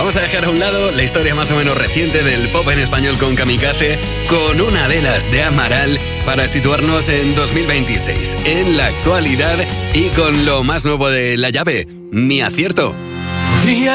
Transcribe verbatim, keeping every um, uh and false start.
Vamos a dejar a un lado la historia más o menos reciente del pop en español con Kamikaze, con una de las de Amaral, para situarnos en dos mil veintiséis, en la actualidad y con lo más nuevo de La Llave, Mi Acierto. Podría